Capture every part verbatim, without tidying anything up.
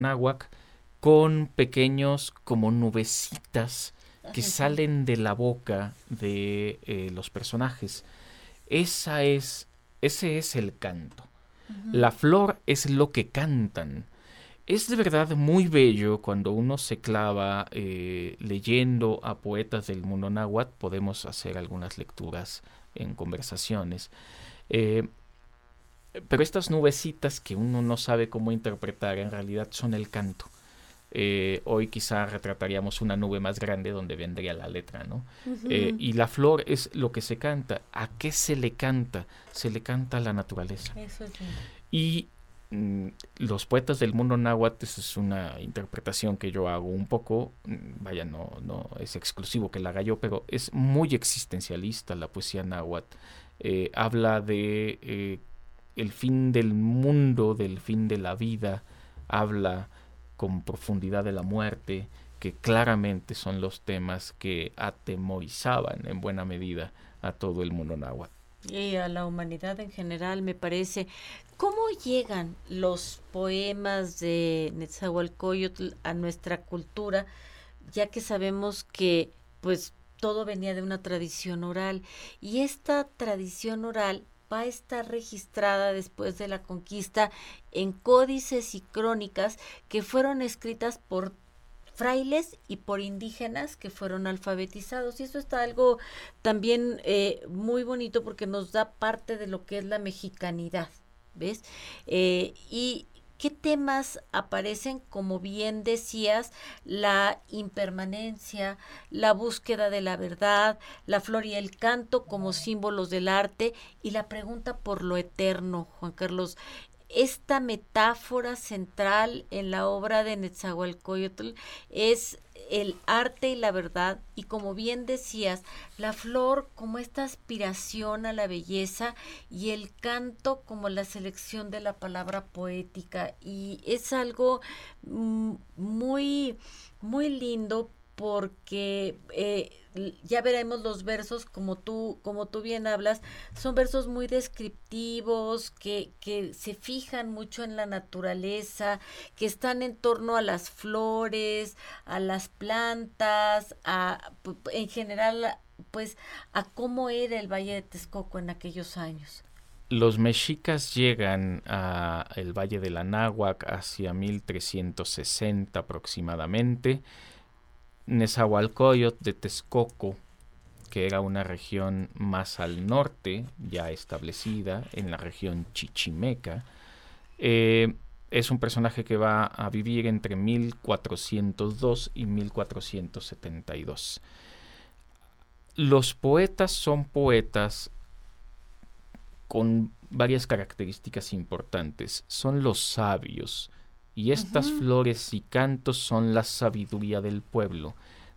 náhuatl con pequeños como nubecitas que salen de la boca de eh, los personajes. Esa es, ese es el canto. Uh-huh. La flor es lo que cantan. Es de verdad muy bello cuando uno se clava eh, leyendo a poetas del mundo náhuatl. Podemos hacer algunas lecturas en conversaciones. Eh, pero estas nubecitas que uno no sabe cómo interpretar en realidad son el canto. Eh, hoy quizá retrataríamos una nube más grande donde vendría la letra, ¿no? Uh-huh. Eh, y la flor es lo que se canta. ¿A qué se le canta? Se le canta a la naturaleza. Eso es lindo. Y mm, los poetas del mundo náhuatl, esa es una interpretación que yo hago un poco, vaya, no, no es exclusivo que la haga yo, pero es muy existencialista la poesía náhuatl. Eh, habla de eh, el fin del mundo, del fin de la vida, habla con profundidad de la muerte, que claramente son los temas que atemorizaban en buena medida a todo el mundo náhuatl. Y a la humanidad en general, me parece. ¿Cómo llegan los poemas de Netzahualcóyotl a nuestra cultura? Ya que sabemos que, pues, todo venía de una tradición oral. Y esta tradición oral va a estar registrada después de la conquista en códices y crónicas que fueron escritas por frailes y por indígenas que fueron alfabetizados. Y eso está algo también eh, muy bonito porque nos da parte de lo que es la mexicanidad, ¿ves? Eh, y ¿qué temas aparecen? Como bien decías, la impermanencia, la búsqueda de la verdad, la flor y el canto como símbolos del arte y la pregunta por lo eterno, Juan Carlos. Esta metáfora central en la obra de Netzahualcóyotl es el arte y la verdad, y como bien decías, la flor como esta aspiración a la belleza y el canto como la selección de la palabra poética, y es algo muy, muy lindo porque eh, ya veremos los versos, como tú, como tú bien hablas, son versos muy descriptivos, que, que se fijan mucho en la naturaleza, que están en torno a las flores, a las plantas, a, en general, pues, a cómo era el Valle de Texcoco en aquellos años. Los mexicas llegan al Valle de la Náhuac hacia mil trescientos sesenta aproximadamente. Nezahualcóyotl de Texcoco, que era una región más al norte, ya establecida, en la región chichimeca, eh, es un personaje que va a vivir entre mil cuatrocientos dos y mil cuatrocientos setenta y dos. Los poetas son poetas con varias características importantes. Son los sabios, y estas uh-huh. flores y cantos son la sabiduría del pueblo.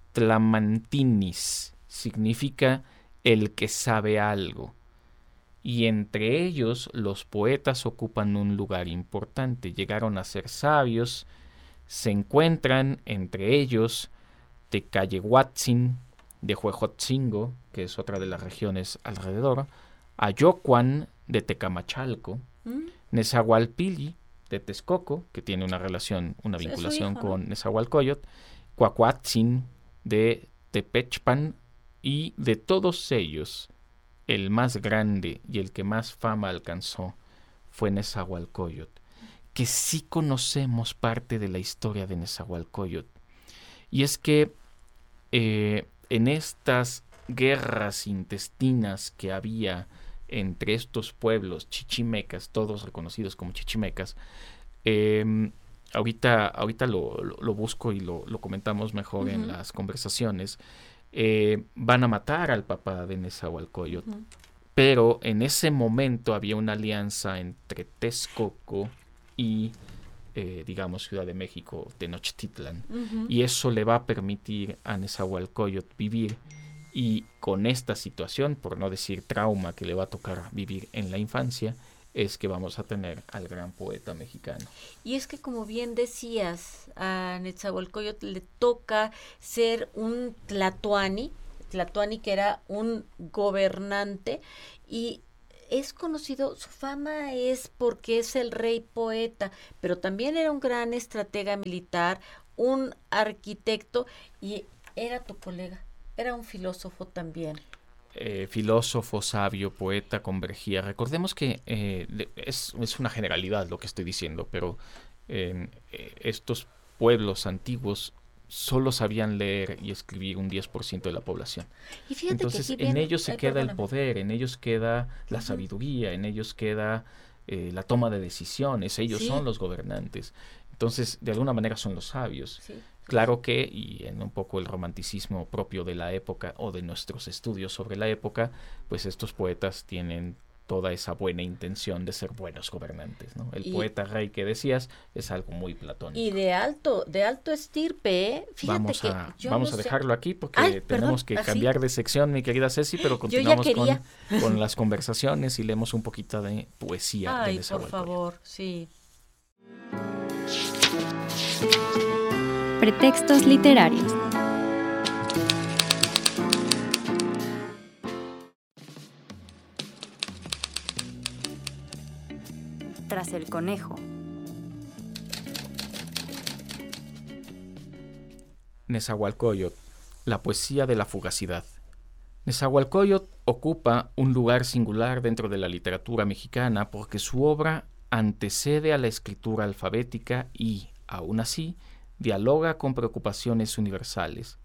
Tlamantinis significa el que sabe algo. Y entre ellos los poetas ocupan un lugar importante. Llegaron a ser sabios. Se encuentran entre ellos Tecayehuatzin de Huejotzingo, que es otra de las regiones alrededor, Ayocuan de Tecamachalco, ¿Mm? Nezahualpilli de Texcoco, que tiene una relación, una vinculación hijo, con ¿no? Nezahualcóyotl, Cuacuatzin de Tepechpan, y de todos ellos, el más grande y el que más fama alcanzó fue Nezahualcóyotl, que sí conocemos parte de la historia de Nezahualcóyotl. Y es que eh, en estas guerras intestinas que había entre estos pueblos chichimecas, todos reconocidos como chichimecas, eh, ahorita, ahorita lo, lo, lo busco y lo, lo comentamos mejor uh-huh. en las conversaciones, eh, van a matar al papá de Nezahualcóyotl, uh-huh. pero en ese momento había una alianza entre Texcoco y eh, digamos Ciudad de México, Tenochtitlan, uh-huh. y eso le va a permitir a Nezahualcóyotl vivir. Y con esta situación, por no decir trauma que le va a tocar vivir en la infancia, es que vamos a tener al gran poeta mexicano. Y es que, como bien decías, a Netzahualcóyotl le toca ser un tlatoani, tlatoani que era un gobernante, y es conocido, su fama es porque es el rey poeta, pero también era un gran estratega militar, un arquitecto y era tu colega, era un filósofo también. Eh, filósofo, sabio, poeta, convergía. Recordemos que eh, es, es una generalidad lo que estoy diciendo, pero eh, eh, estos pueblos antiguos solo sabían leer y escribir un diez por ciento de la población. Y fíjate Entonces, que en viene, ellos se ay, queda perdóname. el poder, en ellos queda la Uh-huh. sabiduría, en ellos queda eh, la toma de decisiones, ellos Sí. son los gobernantes. Entonces, de alguna manera son los sabios. Sí. Claro que, y en un poco el romanticismo propio de la época o de nuestros estudios sobre la época, pues estos poetas tienen toda esa buena intención de ser buenos gobernantes, ¿no? El Y- poeta rey que decías es algo muy platónico. Y de alto, de alto estirpe, ¿eh? Fíjate Vamos que a, yo vamos no a sé- dejarlo aquí porque Ay, perdón, tenemos que así. cambiar de sección, mi querida Ceci, pero Yo ya continuamos con, quería. con las conversaciones y leemos un poquito de poesía de Ay, por Nezahualcóyotl. favor, sí. Pretextos literarios. Tras el conejo. Nezahualcóyotl, la poesía de la fugacidad. Nezahualcóyotl ocupa un lugar singular dentro de la literatura mexicana porque su obra antecede a la escritura alfabética y, aún así, dialoga con preocupaciones universales.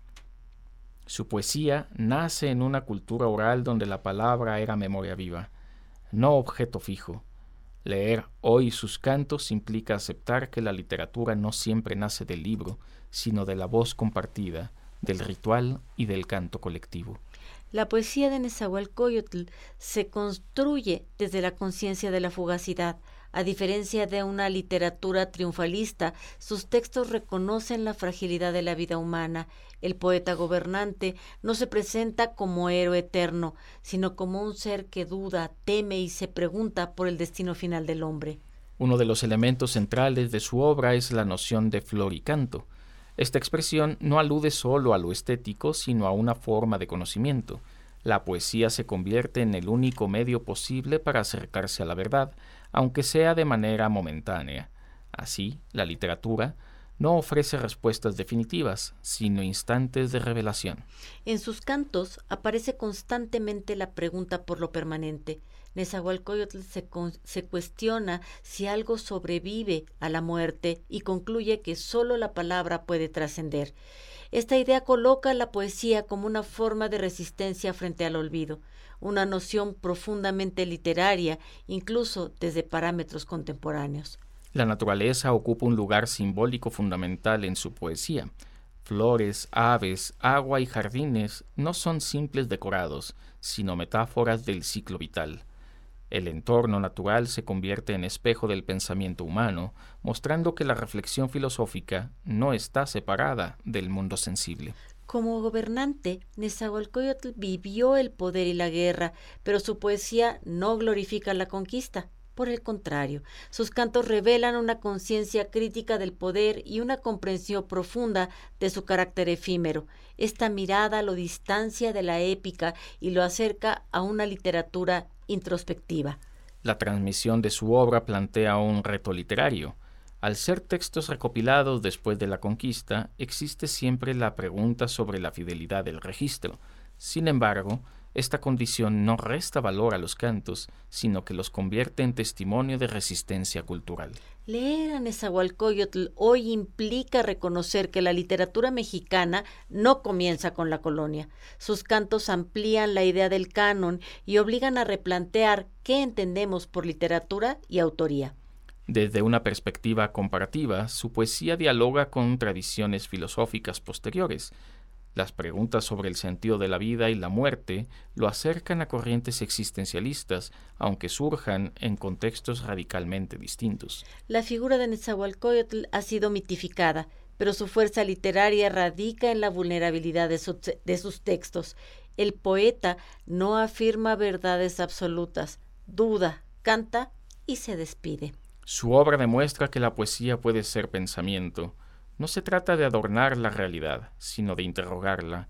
Su poesía nace en una cultura oral donde la palabra era memoria viva, no objeto fijo. Leer hoy sus cantos implica aceptar que la literatura no siempre nace del libro, sino de la voz compartida, del ritual y del canto colectivo. La poesía de Nezahualcóyotl se construye desde la conciencia de la fugacidad. A diferencia de una literatura triunfalista, sus textos reconocen la fragilidad de la vida humana. El poeta gobernante no se presenta como héroe eterno, sino como un ser que duda, teme y se pregunta por el destino final del hombre. Uno de los elementos centrales de su obra es la noción de flor y canto. Esta expresión no alude solo a lo estético, sino a una forma de conocimiento. La poesía se convierte en el único medio posible para acercarse a la verdad, aunque sea de manera momentánea. Así, la literatura no ofrece respuestas definitivas, sino instantes de revelación. En sus cantos aparece constantemente la pregunta por lo permanente. Nezahualcóyotl se, con, se cuestiona si algo sobrevive a la muerte y concluye que solo la palabra puede trascender. Esta idea coloca la poesía como una forma de resistencia frente al olvido, una noción profundamente literaria, incluso desde parámetros contemporáneos. La naturaleza ocupa un lugar simbólico fundamental en su poesía. Flores, aves, agua y jardines no son simples decorados, sino metáforas del ciclo vital. El entorno natural se convierte en espejo del pensamiento humano, mostrando que la reflexión filosófica no está separada del mundo sensible. Como gobernante, Nezahualcóyotl vivió el poder y la guerra, pero su poesía no glorifica la conquista. Por el contrario, sus cantos revelan una conciencia crítica del poder y una comprensión profunda de su carácter efímero. Esta mirada lo distancia de la épica y lo acerca a una literatura introspectiva. La transmisión de su obra plantea un reto literario. Al ser textos recopilados después de la conquista, existe siempre la pregunta sobre la fidelidad del registro. Sin embargo, esta condición no resta valor a los cantos, sino que los convierte en testimonio de resistencia cultural. Leer a Nezahualcóyotl hoy implica reconocer que la literatura mexicana no comienza con la colonia. Sus cantos amplían la idea del canon y obligan a replantear qué entendemos por literatura y autoría. Desde una perspectiva comparativa, su poesía dialoga con tradiciones filosóficas posteriores. Las preguntas sobre el sentido de la vida y la muerte lo acercan a corrientes existencialistas, aunque surjan en contextos radicalmente distintos. La figura de Nezahualcóyotl ha sido mitificada, pero su fuerza literaria radica en la vulnerabilidad de, su, de sus textos. El poeta no afirma verdades absolutas, duda, canta y se despide. Su obra demuestra que la poesía puede ser pensamiento. No se trata de adornar la realidad, sino de interrogarla.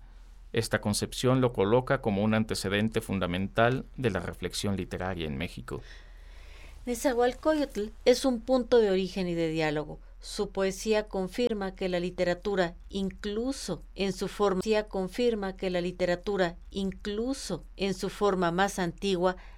Esta concepción lo coloca como un antecedente fundamental de la reflexión literaria en México. Nezahualcóyotl es un punto de origen y de diálogo. Su poesía confirma que la literatura, incluso en su forma, confirma que la literatura, incluso en su forma más antigua,